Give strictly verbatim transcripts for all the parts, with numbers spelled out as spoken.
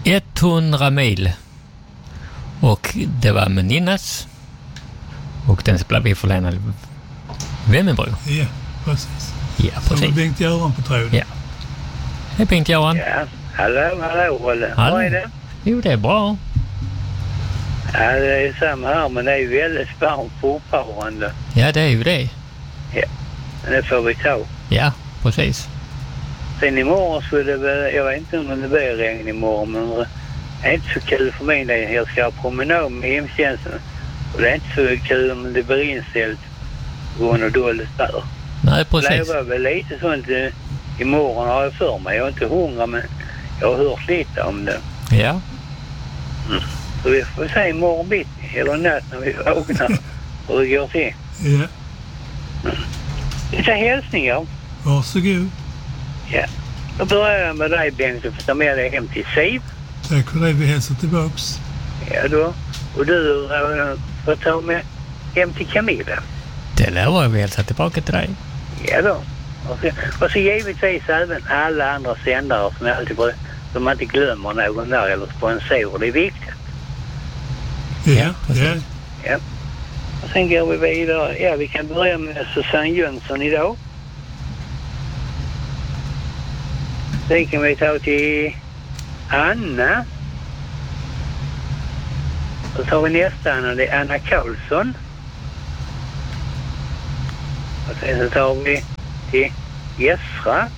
hundra mil. Och det var med Ninnas. Och den skulle bli förlängad Vemmenbro. Ja, precis. Ja, precis. Så var Bengt-Göran på tråden. Ja. Hej Bengt-Göran. Ja, hallå, hallå, Olle. Hallå. Vad är det? Jo, det är bra. Ja, det är samma här, men det är ju väldigt varmt fortfarande. Ja, det är ju det. Ja, men det får vi ta. Ja, precis. Sen imorgon skulle det väl, jag vet inte om det blir regn imorgon, men det är inte så kul för mig det. Jag ska ha promenad med hemtjänsten. Och det är inte så kul om det blir inställt på grund av dåligt där. Nej, precis. Det var väl lite sånt eh, imorgon har jag för mig. Jag är inte hungrig, men jag har hört lite om det. Ja. Mm. Så vi får se imorgon bitti, eller natt när vi vaknar hur det går till. Ja. Mm. Lite hälsningar. Varsågod. Ja. Då börjar jag med dig, Bengt, och får ta med dig hem till Siv. Tack för det, vi hälsar tillbaks. Ja då. Och du äh, får ta med hem till Camilla. Det lovar jag, vi hälsar tillbaka till dig. Ja då. Och så, och så givetvis även alla andra sändare som jag alltid brukar, så man inte glömmer någon där eller sponsorer. Det är viktigt. Ja, ja. Ja. Och sen går vi vidare. Ja, vi kan börja med Susanne Jönsson idag. Sen kan vi ta till Anna. Och så tar vi nästa Anna, det är Anna Karlsson. Och sen så tar vi till Jessra.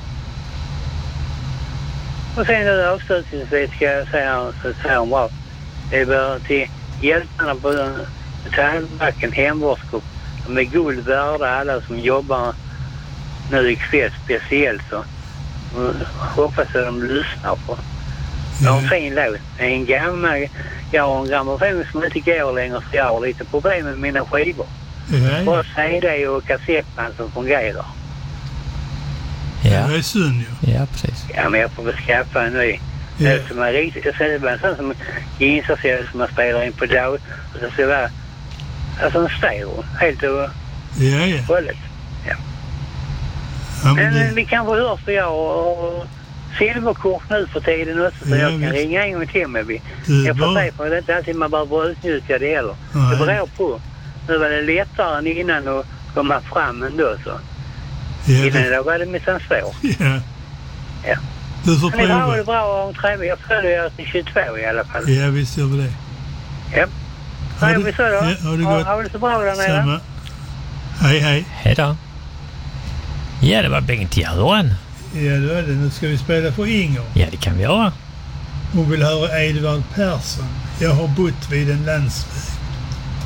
Och sen nu avslutningsvis ska jag säga så här om vad. Det är bara till hjältarna på Metallbacken hemvårdsgrupp. De är guld värda alla som jobbar nu ikväll speciellt så. Och hoppas att de lyssnar på. Jag har en fin låt. En gammal, jag har en grammofon som inte går längre så jag har lite problem med mina skivor. Ja, Bara C D och kassettband som fungerar. Ja. Det är synd ju. Ja, precis. Ja, men jag får väl skaffa en ny. Ja. Det som är riktigt, jag ser det bara en sån som ginsar sig som man spelar in på dag. Och så ser det vara alltså en stereo, helt och Ja, ja. hållet. Ja. Ja, Men men det, vi kanske hörs för jag och silverkort nu för tiden också så Ja, jag kan visst. ringa en gång till med. Det är Jag får bra. säga för det är inte alltid man behöver utnyttja det heller. Nej. Det beror på. Nu var det lättare än innan att komma fram ändå så. ja, Innan det, då var det minsann svårt. ja. Ja. Du får Men det var prova. det bra och trevligt. Jag följer er till tjugotvå i alla fall. Ja, visst gör vi det. Ja. Ha Ha det- det så då. ja, ha det gott. Ha, ha det så bra där nere. Samma. Hej, hej. Hej då. Ja, det var Bengt-Göran. Ja, då är det. Nu ska vi spela för Inger. Ja, det kan vi göra. Hon vill höra Edvard Persson. Jag har bott vid en landsväg.